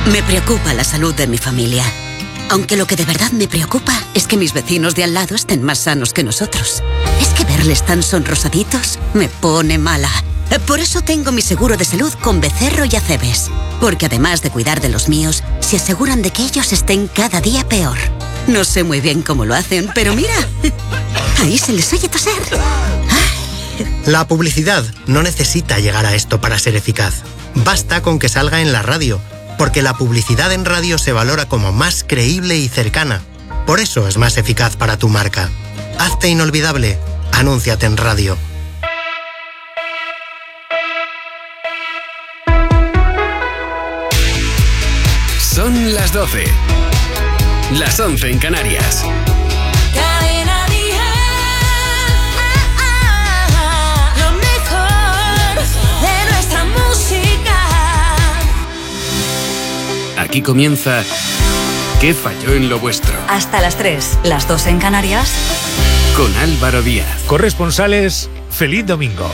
Me preocupa la salud de mi familia. Aunque lo que de verdad me preocupa es que mis vecinos de al lado estén más sanos que nosotros. Es que verles tan sonrosaditos me pone mala. Por eso tengo mi seguro de salud con Becerro y Acebes. Porque además de cuidar de los míos, se aseguran de que ellos estén cada día peor. No sé muy bien cómo lo hacen, pero mira, ahí se les oye toser. La publicidad no necesita llegar a esto para ser eficaz. Basta con que salga en la radio, porque la publicidad en radio se valora como más creíble y cercana. Por eso es más eficaz para tu marca. Hazte inolvidable. Anúnciate en radio. Son las 12. Las 11 en Canarias. Lo mejor de nuestra música. Aquí comienza ¿Qué falló en lo vuestro? Hasta las 3, las 2 en Canarias. Con Álvaro Díaz. Corresponsales, feliz domingo.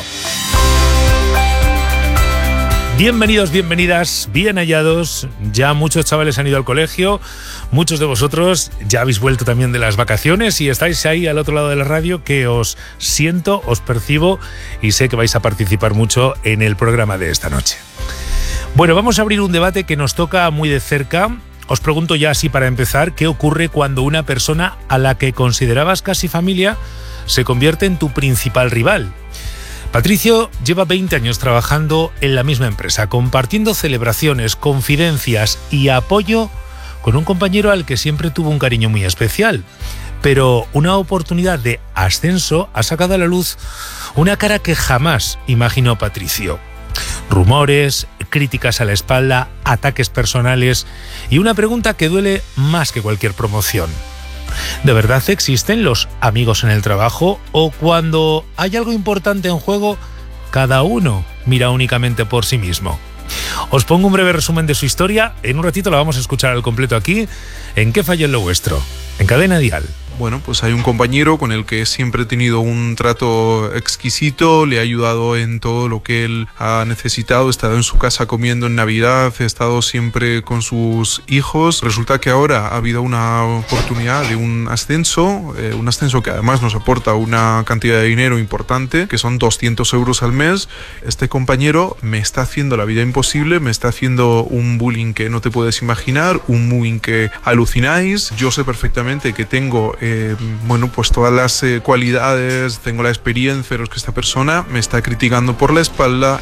Bienvenidos, bienvenidas, bien hallados. Ya muchos chavales han ido al colegio, muchos de vosotros ya habéis vuelto también de las vacaciones y estáis ahí al otro lado de la radio, que os siento, os percibo y sé que vais a participar mucho en el programa de esta noche. Bueno, vamos a abrir un debate que nos toca muy de cerca. Os pregunto ya así para empezar, ¿qué ocurre cuando una persona a la que considerabas casi familia se convierte en tu principal rival? Patricio lleva 20 años trabajando en la misma empresa, compartiendo celebraciones, confidencias y apoyo con un compañero al que siempre tuvo un cariño muy especial. Pero una oportunidad de ascenso ha sacado a la luz una cara que jamás imaginó Patricio. Rumores, críticas a la espalda, ataques personales y una pregunta que duele más que cualquier promoción. ¿De verdad existen los amigos en el trabajo o cuando hay algo importante en juego, cada uno mira únicamente por sí mismo? Os pongo un breve resumen de su historia. En un ratito la vamos a escuchar al completo aquí, en ¿Qué falló en lo vuestro?, en Cadena Dial. Bueno, pues hay un compañero con el que siempre he tenido un trato exquisito, le he ayudado en todo lo que él ha necesitado, he estado en su casa comiendo en Navidad, he estado siempre con sus hijos. Resulta que ahora ha habido una oportunidad de un ascenso que además nos aporta una cantidad de dinero importante, que son 200 euros al mes. Este compañero me está haciendo la vida imposible, me está haciendo un bullying que no te puedes imaginar, un bullying que alucináis. Yo sé perfectamente que tengo pues todas las cualidades, tengo la experiencia, pero es que esta persona me está criticando por la espalda.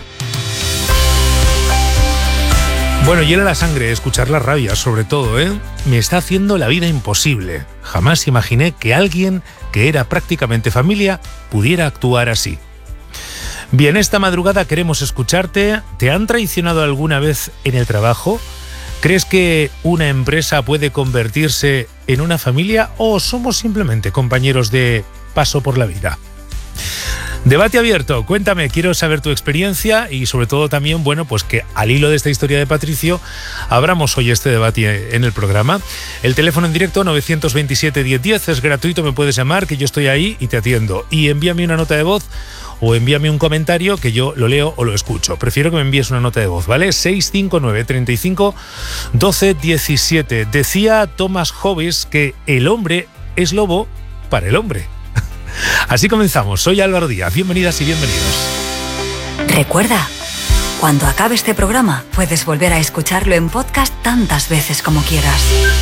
Bueno, hiela la sangre escuchar la rabia, sobre todo, Me está haciendo la vida imposible. Jamás imaginé que alguien que era prácticamente familia pudiera actuar así. Bien, esta madrugada queremos escucharte. ¿Te han traicionado alguna vez en el trabajo? ¿Crees que una empresa puede convertirse en una familia o somos simplemente compañeros de paso por la vida? Debate abierto, cuéntame, quiero saber tu experiencia y sobre todo también, pues que al hilo de esta historia de Patricio abramos hoy este debate en el programa. El teléfono en directo 927 1010 es gratuito, me puedes llamar, que yo estoy ahí y te atiendo. Y envíame una nota de voz o envíame un comentario que yo lo leo o lo escucho. Prefiero que me envíes una nota de voz, ¿vale? 659 35 12 17. Decía Thomas Hobbes que el hombre es lobo para el hombre. Así comenzamos. Soy Álvaro Díaz. Bienvenidas y bienvenidos. Recuerda, cuando acabe este programa, puedes volver a escucharlo en podcast tantas veces como quieras.